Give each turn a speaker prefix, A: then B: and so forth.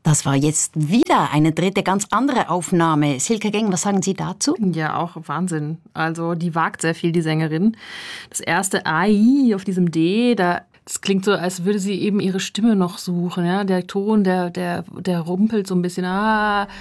A: Das war jetzt wieder eine dritte, ganz andere Aufnahme. Silke Geng, was sagen Sie dazu?
B: Ja, auch Wahnsinn. Also die wagt sehr viel, die Sängerin. Das erste Ai auf diesem D, das klingt so, als würde sie eben ihre Stimme noch suchen. Ja? Der Ton, der rumpelt so ein bisschen.